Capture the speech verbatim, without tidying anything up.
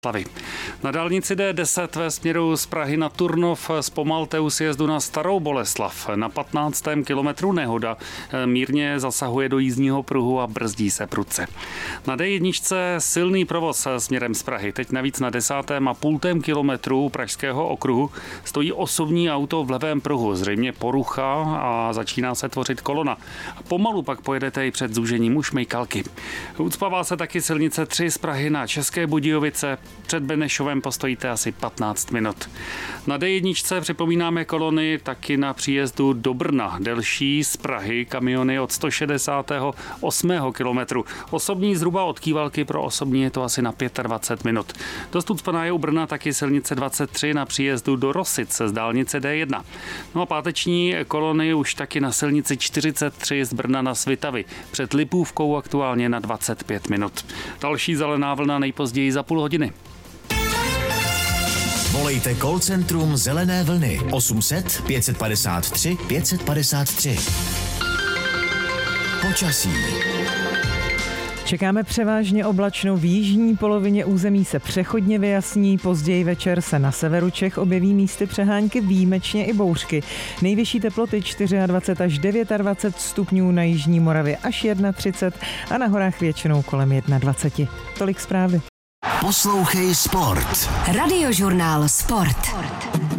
Slavy. Na dálnici D deset ve směru z Prahy na Turnov zpomalte u sjezdu na Starou Boleslav. Na patnáctém kilometru nehoda mírně zasahuje do jízdního pruhu a brzdí se prudce. Na D jedna silný provoz směrem z Prahy. Teď navíc na desátém a půltém kilometru pražského okruhu stojí osobní auto v levém pruhu. Zřejmě porucha a začíná se tvořit kolona. Pomalu pak pojedete i před zúžením u Šmejkalky. Ucpává se taky silnice tři z Prahy na České Budějovice. Před Benešovem postojíte asi patnáct minut. Na D jedna připomínáme kolony taky na příjezdu do Brna. Delší z Prahy kamiony od sto šedesátého osmého kilometru. Osobní zhruba od Kývalky, pro osobní je to asi na dvacet pět minut. Dost ucpaná je u Brna taky silnice dvacet tři na příjezdu do Rosic z dálnice D jedna. No a páteční kolony už taky na silnici čtyřicet tři z Brna na Svitavy. Před Lipůvkou aktuálně na dvacet pět minut. Další zelená vlna nejpozději za půl hodiny. Volejte call centrum Zelené vlny osm set pět padesát tři pět padesát tři. Počasí. Čekáme převážně oblačno, v jižní polovině území se přechodně vyjasní, později večer se na severu Čech objeví místy přehánky, výjimečně i bouřky. Nejvyšší teploty dvacet čtyři až dvacet devět stupňů, na jižní Moravě až třicet jedna a na horách většinou kolem dvacet jedna. Tolik zprávy. Poslouchej Sport. Radiožurnál Sport.